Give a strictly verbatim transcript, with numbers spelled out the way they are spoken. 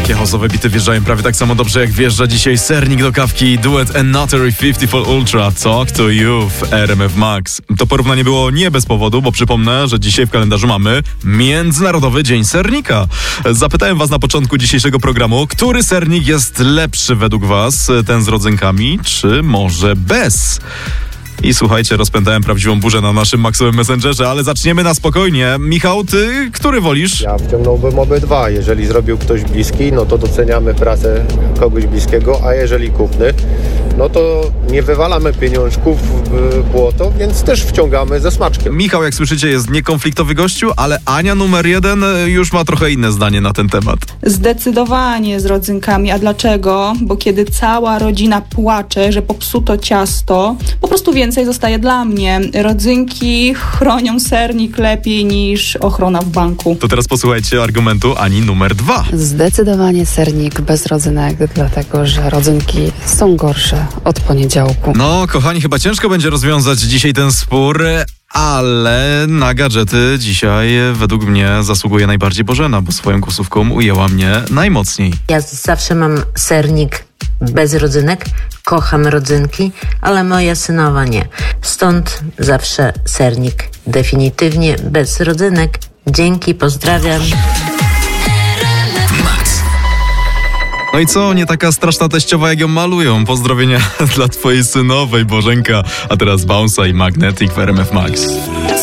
Takie house'owe bity wjeżdżają prawie tak samo dobrze, jak wjeżdża dzisiaj sernik do kawki, duet Anatory pięćdziesiąt cztery Ultra, Talk to You w R M F Max. To porównanie było nie bez powodu, bo przypomnę, że dzisiaj w kalendarzu mamy Międzynarodowy Dzień Sernika. Zapytałem was na początku dzisiejszego programu, który sernik jest lepszy według was, ten z rodzynkami, czy może bez? I słuchajcie, rozpętałem prawdziwą burzę na naszym Maxowym Messengerze, ale zaczniemy na spokojnie. Michał, ty który wolisz? Ja wciągnąłbym obydwa. Jeżeli zrobił ktoś bliski, no to doceniamy pracę kogoś bliskiego, a jeżeli kupny, no to nie wywalamy pieniążków w błoto, więc też wciągamy ze smaczkiem. Michał, jak słyszycie, jest niekonfliktowy gościu, ale Ania numer jeden już ma trochę inne zdanie na ten temat. Zdecydowanie z rodzynkami. A dlaczego? Bo kiedy cała rodzina płacze, że popsuto ciasto, po prostu więcej zostaje dla mnie. Rodzynki chronią sernik lepiej niż ochrona w banku. To teraz posłuchajcie argumentu Ani numer dwa. Zdecydowanie sernik bez rodzynek, dlatego że rodzynki są gorsze od poniedziałku. No, kochani, chyba ciężko będzie rozwiązać dzisiaj ten spór, ale na gadżety dzisiaj według mnie zasługuje najbardziej Bożena, bo swoją głosówką ujęła mnie najmocniej. Ja zawsze mam sernik bez rodzynek, kocham rodzynki, ale moja synowa nie. Stąd zawsze sernik definitywnie bez rodzynek. Dzięki, pozdrawiam. No i co, nie taka straszna teściowa, jak ją malują. Pozdrowienia dla twojej synowej, Bożenka. A teraz Bounce'a i Magnetic w R M F Max.